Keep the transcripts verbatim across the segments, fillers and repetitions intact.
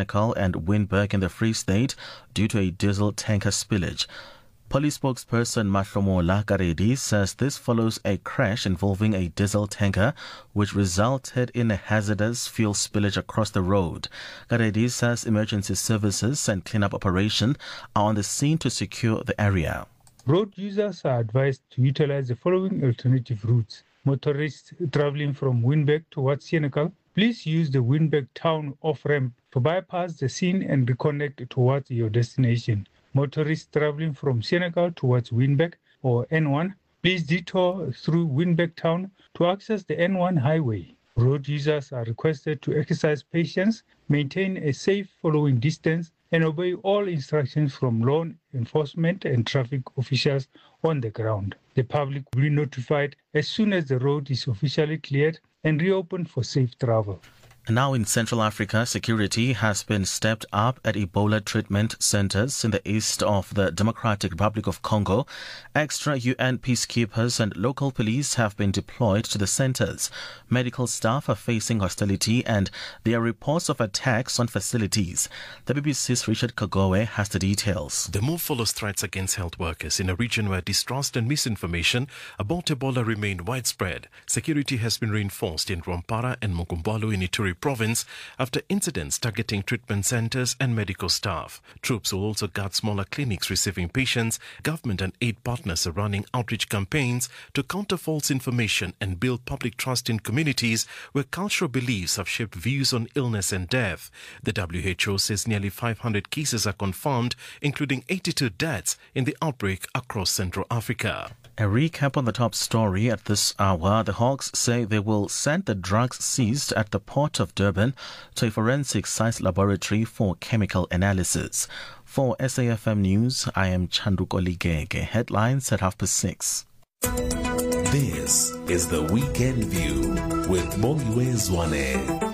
Technical and Wynberg in the Free State due to a diesel tanker spillage. Police spokesperson Mahlomola Karedi says this follows a crash involving a diesel tanker which resulted in a hazardous fuel spillage across the road. Karedi says emergency services and cleanup operation are on the scene to secure the area. Road users are advised to utilize the following alternative routes. Motorists traveling from Wynberg towards Senegal, please use the Wynberg town off-ramp to bypass the scene and reconnect towards your destination. Motorists traveling from Senegal towards Wynberg or N one, please detour through Wynberg town to access the N one highway. Road users are requested to exercise patience, maintain a safe following distance, and obey all instructions from law enforcement and traffic officials on the ground. The public will be notified as soon as the road is officially cleared and reopened for safe travel. Now in Central Africa, security has been stepped up at Ebola treatment centers in the east of the Democratic Republic of Congo. Extra U N peacekeepers and local police have been deployed to the centers. Medical staff are facing hostility and there are reports of attacks on facilities. The B B C's Richard Kagowe has the details. The move follows threats against health workers in a region where distrust and misinformation about Ebola remain widespread. Security has been reinforced in Rwampara and Mokumbalo in Ituri province after incidents targeting treatment centers and medical staff. Troops will also guard smaller clinics receiving patients. Government and aid partners are running outreach campaigns to counter false information and build public trust in communities where cultural beliefs have shaped views on illness and death. The W H O says nearly five hundred cases are confirmed, including eighty-two deaths in the outbreak across Central Africa. A recap on the top story at this hour. The Hawks say they will send the drugs seized at the port of Durban to a forensic science laboratory for chemical analysis. For S A F M News, I am Chanduko Ligege. Headlines at half past six. This is the Weekend View with Bongiwe Zwane.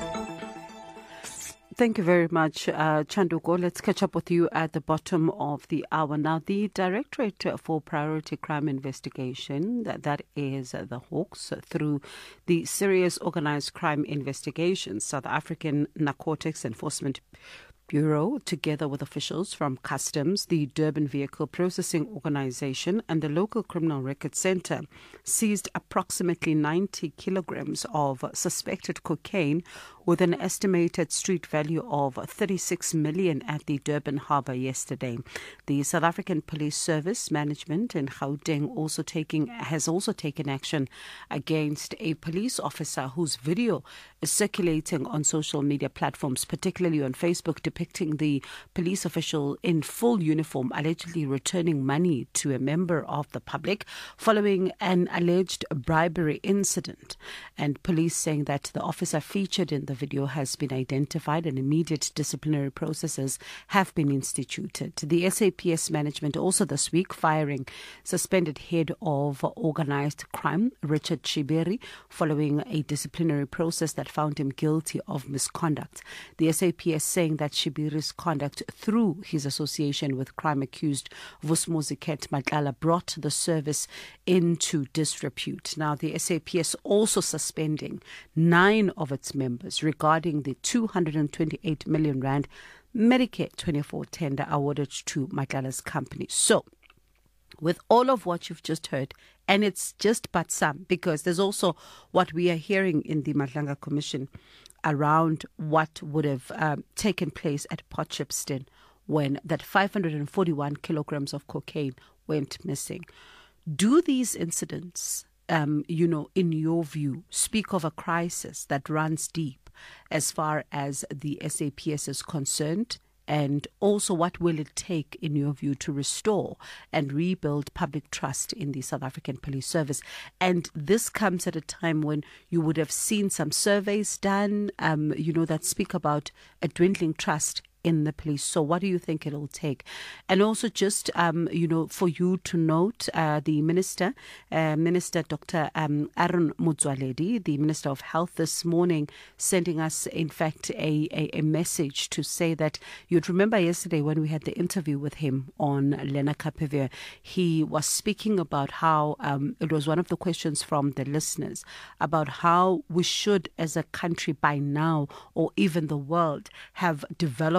Thank you very much, uh, Chanduko. Let's catch up with you at the bottom of the hour. Now, the Directorate for Priority Crime Investigation, that, that is uh, the Hawks, uh, through the Serious Organized Crime Investigations, South African Narcotics Enforcement Bureau, together with officials from Customs, the Durban Vehicle Processing Organization, and the local Criminal Records Center, seized approximately ninety kilograms of suspected cocaine with an estimated street value of thirty-six million at the Durban harbour yesterday. The South African Police Service Management in Gauteng also taking has also taken action against a police officer whose video is circulating on social media platforms, particularly on Facebook, depicting the police official in full uniform allegedly returning money to a member of the public following an alleged bribery incident. And police saying that the officer featured in the video has been identified and immediate disciplinary processes have been instituted. The S A P S management also this week firing suspended head of organised crime, Richard Shibiri, following a disciplinary process that found him guilty of misconduct. The S A P S saying that Shibiri's conduct through his association with crime accused Vusmuziket Matlala brought the service into disrepute. Now, the S A P S also suspending nine of its members regarding the two hundred twenty-eight million rand Medicare twenty-four tender awarded to Matlala's company. So, with all of what you've just heard, and it's just but some, because there's also what we are hearing in the Madlanga Commission around what would have um, taken place at Potchefstroom when that five hundred forty-one kilograms of cocaine went missing. Do these incidents, um, you know, in your view, speak of a crisis that runs deep as far as the S A P S is concerned? And also, what will it take, in your view, to restore and rebuild public trust in the South African Police Service? And this comes at a time when you would have seen some surveys done, um, you know, that speak about a dwindling trust in the police. So what do you think it'll take? And also just, um, you know, for you to note uh, the Minister, uh, Minister Doctor Um, Aaron Motsoaledi, the Minister of Health this morning, sending us, in fact, a, a, a message to say that you'd remember yesterday when we had the interview with him on Lena Kapevia, he was speaking about how um, it was one of the questions from the listeners about how we should, as a country by now, or even the world, have developed